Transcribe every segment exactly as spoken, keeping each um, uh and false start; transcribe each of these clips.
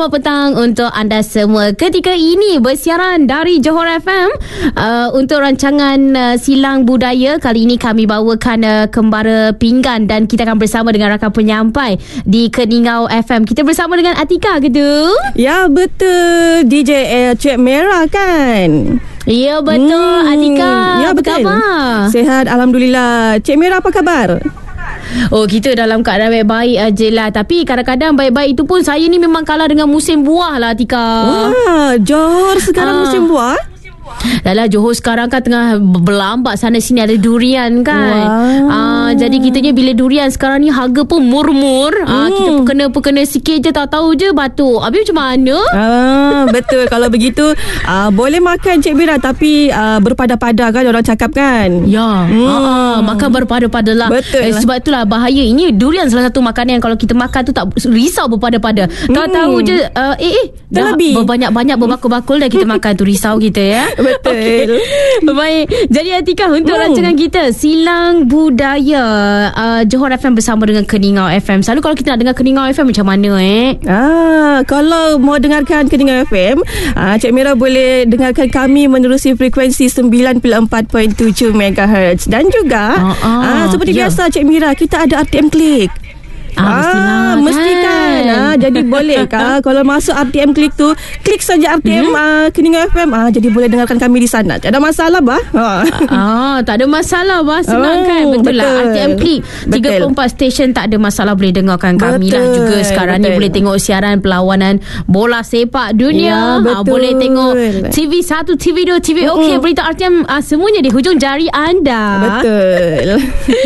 Selamat petang untuk anda semua. Ketika ini bersiaran dari Johor F M uh, untuk rancangan uh, Silang Budaya. Kali ini kami bawakan uh, Kembara Pinggan dan kita akan bersama dengan rakan penyampai di Keningau F M. Kita bersama dengan Atika ke tu? Ya, betul. D J uh, Cik Merah kan? Ya, betul. Hmm, Atika, ya, apa betul. khabar? Sihat, Alhamdulillah. Cik Merah, apa khabar? Oh, kita dalam keadaan baik-baik aje lah. Tapi kadang-kadang baik-baik itu pun saya ni memang kalah dengan musim buah lah, Atika. Wah, Johor sekarang Ah. musim buah? Dahlah, Johor sekarang kan tengah berlambak sana sini ada durian kan. Wow. Ah, jadi kitanya bila durian sekarang ni harga pun murmur. Ah, Hmm. kita perkena-perkena sikit je, tahu-tahu je batuk. Habis macam mana? Ah, betul. Kalau begitu ah, boleh makan Cik Merah, tapi ah, berpada-pada kan orang cakap kan. Ya, hmm. ah, makan berpada-pada lah. Betul eh, lah. Sebab itulah bahaya. Ini durian salah satu makanan yang kalau kita makan tu tak risau berpada-pada. Tahu-tahu je uh, eh eh dah Terlebih. berbanyak-banyak berbakul-bakul dah kita makan tu, risau kita ya. Betul. Okay. Baik. Jadi Atika, untuk Hmm. rancangan kita Silang Budaya uh, Johor F M bersama dengan Keningau F M. Selalu kalau kita nak dengar Keningau F M macam mana eh? Ah, kalau mau dengarkan Keningau F M, ah, Cik Merah boleh dengarkan kami menerusi frekuensi sembilan puluh empat perpuluhan tujuh megahertz. Dan juga Ah, ah, ah, seperti ya. biasa Cik Merah, kita ada R T M Klik. Ah, mestilah kan. mesti kan. Ah, jadi boleh kah kalau masuk R T M Klik tu, klik saja R T M hmm. ah, Keningau F M. Ah, jadi boleh dengarkan kami di sana. Tak ada masalah bah. Ah. Ah, tak ada masalah bah, senang Oh, kan. Betul, betul. lah. R T M Klik tiga puluh empat stesen tak ada masalah, boleh dengarkan kami lah Betul, juga. Sekarang betul. ni boleh tengok siaran perlawanan bola sepak dunia. Ya, ah, betul. boleh tengok T V satu, T V dua, T V OK, berita R T M ah, semuanya di hujung jari anda. Betul.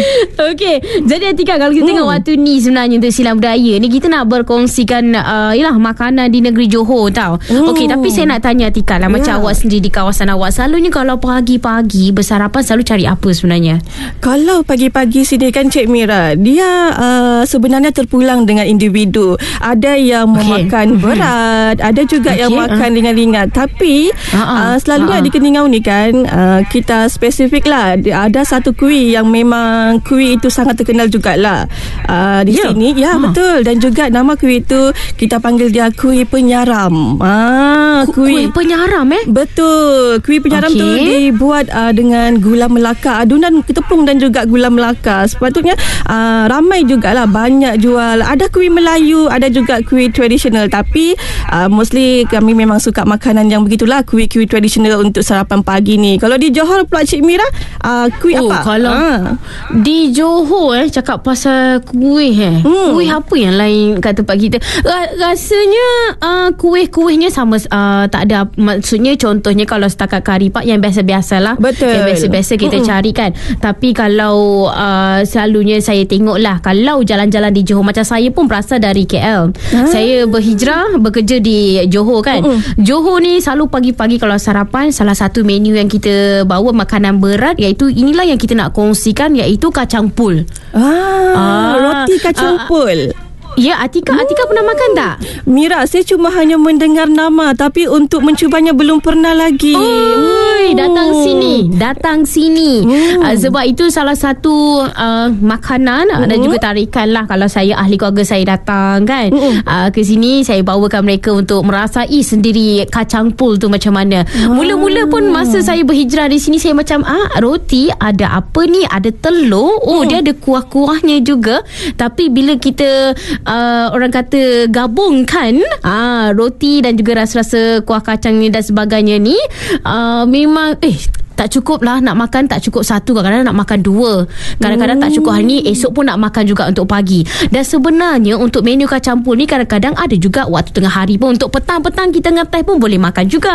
Okey, jadi Atika, kalau kita Hmm. tengok waktu ni sebenarnya untuk Silang Budaya ni, kita nak berkongsikan uh, yalah makanan di negeri Johor tau. Hmm. Okey, tapi saya nak tanya Atika lah, macam Ya. awak sendiri di kawasan awak, selalunya kalau pagi-pagi bersarapan selalu cari apa sebenarnya? Kalau pagi-pagi sini kan Cik Mira, dia uh, sebenarnya terpulang dengan individu. Ada yang Okey. memakan berat, ada juga Okey, yang uh. makan ringan-ringan. Tapi Uh-uh. uh, selalunya Uh-uh. di Keningau ni kan, uh, kita spesifik lah. Ada satu kuih yang memang kuih itu sangat terkenal jugalah uh, di Ya. sini. Ya, Ha. betul. Dan juga nama kuih itu kita panggil dia kuih penyaram. Ah, Kuih penyaram eh? Betul. Kuih penyaram Okey. tu dibuat uh, dengan gula Melaka, adunan tepung dan juga gula Melaka. Sepatutnya uh, ramai jugalah, banyak jual. Ada kuih Melayu, ada juga kuih tradisional. Tapi uh, mostly kami memang suka makanan yang begitulah, kuih-kuih tradisional untuk sarapan pagi ni. Kalau di Johor pula Cik Mira, uh, kuih Oh, apa? kalau Ah. di Johor eh, cakap pasal kuih eh. Hmm. Kuih apa yang lain kat tempat kita? Ra- rasanya uh, kuih-kuihnya sama, uh, tak ada, maksudnya contohnya kalau setakat kari pak yang biasa-biasalah. Betul. Yang biasa-biasa kita Mm-mm. cari kan. Tapi kalau uh, selalunya saya tengok lah, kalau jalan-jalan di Johor, macam saya pun berasal dari K L. Ah. Saya berhijrah bekerja di Johor kan. Mm-mm. Johor ni selalu pagi-pagi kalau sarapan, salah satu menu yang kita bawa makanan berat, iaitu inilah yang kita nak kongsikan, iaitu kacang pul. Ah, Ah. roti kacang Ah. pul. Ya, Atika, Atika pernah makan tak? Mira, saya cuma hanya mendengar nama, tapi untuk mencubanya belum pernah lagi. Oi, datang sini, datang sini. Hmm. Uh, sebab itu salah satu uh, makanan uh, dan Hmm. juga tarikan lah kalau saya, ahli keluarga saya datang kan. Hmm. Uh, ke sini saya bawakan mereka untuk merasai sendiri kacang pul tu macam mana. Mula-mula pun masa saya berhijrah di sini, saya macam ah roti ada apa ni? Ada telur. Oh, Hmm. dia ada kuah-kuahnya juga. Tapi bila kita uh, orang kata gabungkan ah roti dan juga rasa-rasa kuah kacang ni dan sebagainya ni, uh, memang eh tak cukup lah nak makan, tak cukup satu, kadang-kadang nak makan dua, kadang-kadang hmm. tak cukup hari ni, esok pun nak makan juga untuk pagi. Dan sebenarnya untuk menu kacang pul ni kadang-kadang ada juga waktu tengah hari pun, untuk petang-petang kita ngeteh pun boleh makan juga.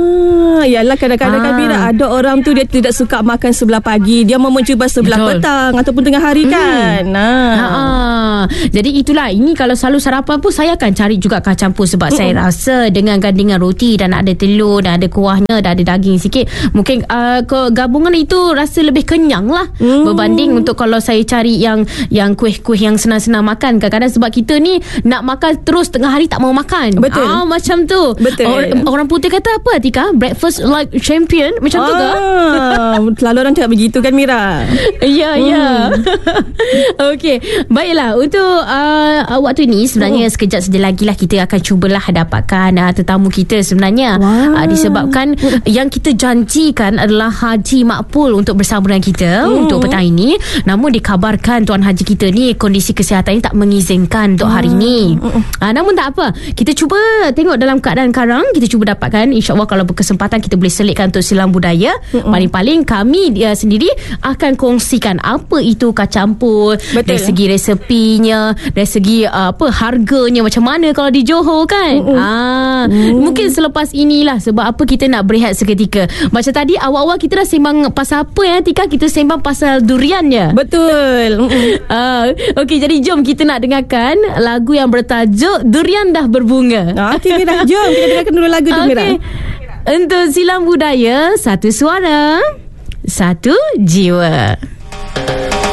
Ah, yalah kadang-kadang Ah. kan Mira, ada orang tu dia tidak suka makan sebelah pagi, dia mau mencuba sebelah Betul. petang ataupun tengah hari kan. Ah. Ha, ha. Jadi itulah, ini kalau selalu sarapan pun saya akan cari juga kacang pul, sebab Mm-mm. saya rasa dengan gandingan roti dan ada telur dan ada kuahnya dan ada daging sikit, mungkin uh, uh, gabungan itu rasa lebih kenyang lah hmm. berbanding untuk kalau saya cari yang yang kuih-kuih yang senang-senang makan. Kadang-kadang sebab kita ni nak makan terus tengah hari tak mau makan. Betul. Ah, macam tu. Betul. Or, orang putih kata apa Tika? Breakfast like champion. Macam ah, tu ke? Selalu orang cakap begitu kan Mira? Ya, hmm. ya. Okey. Baiklah. Untuk uh, waktu ni sebenarnya oh. sekejap saja lagi lah kita akan cubalah dapatkan uh, tetamu kita sebenarnya. Wow. Uh, disebabkan yang kita janjikan adalah Haji Makpul untuk bersama dengan kita hmm. untuk petang ini. Namun dikabarkan Tuan Haji kita ni kondisi kesihatan tak mengizinkan untuk hari ni. Ha, namun tak apa. Kita cuba tengok dalam keadaan karang. Kita cuba dapatkan. InsyaAllah kalau berkesempatan kita boleh selitkan untuk silang budaya. Paling-paling kami dia sendiri akan kongsikan apa itu kacang pul. Betul. Dari segi resepinya, dari segi uh, apa harganya macam mana kalau di Johor kan. Ha, mm. Mungkin selepas inilah sebab apa kita nak berehat seketika. Macam tadi awal-awal kita dah sembang pasal apa ya Tika? Kita sembang pasal durian ya. Betul. uh, Okey, jadi jom kita nak dengarkan lagu yang bertajuk Durian Dah Berbunga. Okey Mira, jom kita dengarkan dulu lagu tu Mira. Okay. Untuk silang budaya, satu suara, satu jiwa.